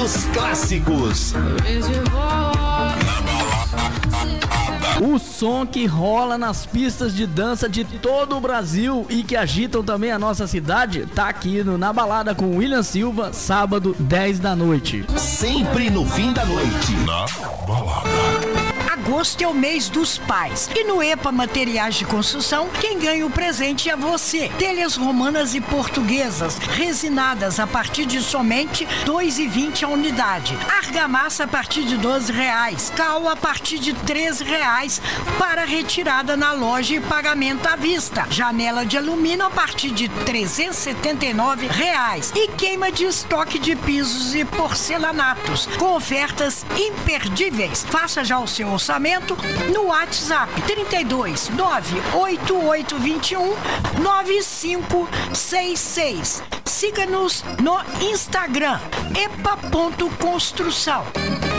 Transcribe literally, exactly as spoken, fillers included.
dos clássicos. O som que rola nas pistas de dança de todo o Brasil e que agitam também a nossa cidade, tá aqui no Na Balada com William Silva, sábado, dez da noite. Sempre no fim da noite. Na Balada. Agosto é o mês dos pais. E no EPA Materiais de Construção, quem ganha o presente é você. Telhas romanas e portuguesas, resinadas a partir de somente dois reais e vinte centavos a unidade. Argamassa a partir de doze reais. Cal a partir de treze reais para retirada na loja e pagamento à vista. Janela de alumínio a partir de trezentos e setenta e nove reais. E queima de estoque de pisos e porcelanatos, com ofertas imperdíveis. Faça já o seu orçamento no WhatsApp trinta e dois, nove oito oito dois um, nove cinco seis seis. Siga-nos no Instagram epa ponto construção.